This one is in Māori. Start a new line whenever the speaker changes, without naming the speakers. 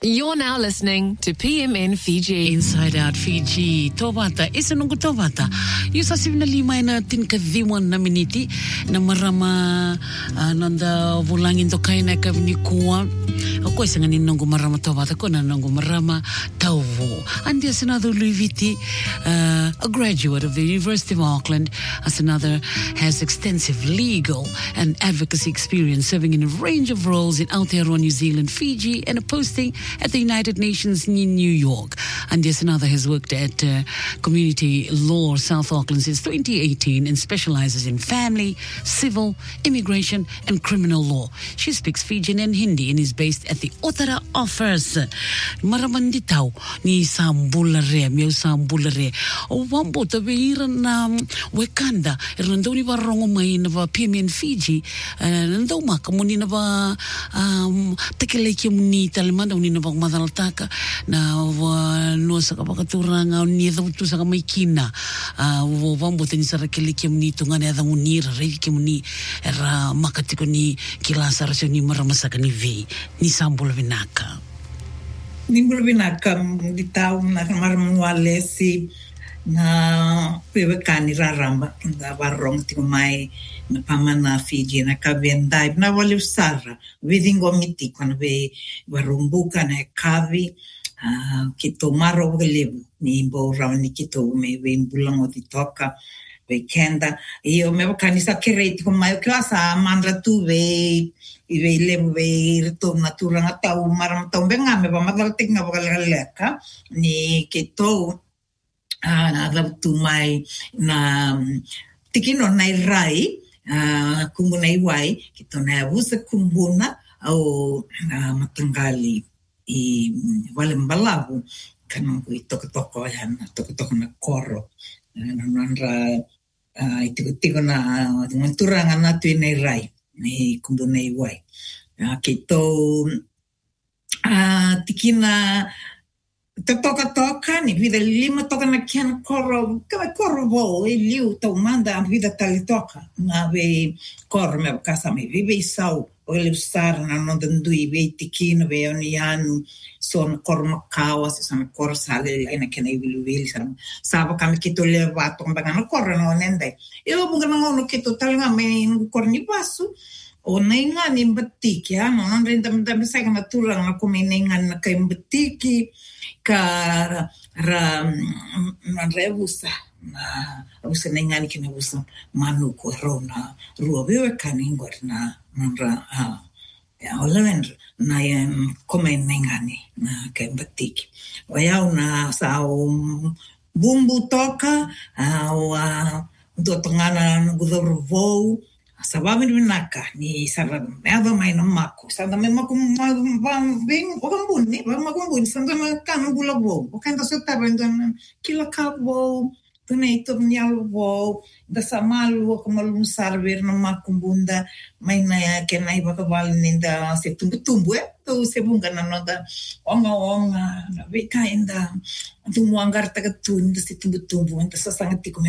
You're now listening to PMN Fiji.
Inside Out Fiji. Tobata. Isa nungu tobata. Yung sa 75 na tinkadhiwan na miniti na marama nanda bulangin to kaya na kavnikuwa. Ako isa nga ninungu marama tobata ko na nungu marama tauvo. Andi as another Luiviti, a graduate of the University of Auckland, as another has extensive legal and advocacy experience serving in a range of roles in Aotearoa, New Zealand, Fiji, and a posting at the United Nations in New York. And yes, another has worked at Community Law South Auckland since 2018 and specializes in family, civil, immigration, and criminal law. She speaks Fijian and Hindi and is based at the Otara office. Maramanditaw ni Sambulare, Mio Sambulare. O wambo tabiran na Wakanda, Irlando ni Barongo may na ba PMN Fiji, nando makamuni na ba takilaki muni talman daw ni na bang madaltaka na no sa kapakaturang ni daw tu sa kamay kina wambo tani sa kiliki muni tunga na daw ni reki muni era makatiko ni kilasa rasyo ni maramasa ni V ni Sambula Vinaka
ni Bulvinaka ditaw na marmuale si na pewekani raramba da barong tingumai na pamana Fiji na kabendai na wale usara vidingo miti kwana be barumbuka na kavi kito maro gelebu ni bo rauni kito me be mbulango titoka be kenda io me kanisa kereti kumai klasa mandra tu be ibe lebu be rito natura ngata maram tau benga me ba madal tinga bagaleka ni kito na tu mai na tikino nai rai kumbuna iwai kito na busa kumbuna au matangali I wale mbalavu kanangu itoko yana toko na koro nanra itiko na nganturanga na tu nai rai ni kumbuna iwai kito tikina toka ni vida lima toka na kian koro vo liu tau manda vida tali toka na ve koro me casa me vive sau o ele usar na no dandui ve tikino ve oni anu son koro makawa son koro sale ina kena ilu saba kami kito le va tomba na koro no nende eu bunga no kito talanga me koro ni pasu o nenga ni batiki no renda me sai na turang na kumi nenga na kai batiki ka rebusa na usa nengani kina usa manu ko rona ruobe kaningor na nra ya olen na come nengani na kembatiki waya una sao bumbu toka au do tongana gudorvo sababu minaka ni sarang ava mai na mako sanda me mako bing ogambuni magambuni sanda me kanu gulabo o kanda so tabandan kila kabo tunai to nyalbo da samalu ko malum sarver na makumbunda mai na kenai bakabal ninda se tumbu to se bunga na noda onga na beka inda tumuangar tagatun da se tumbu enda sa sangati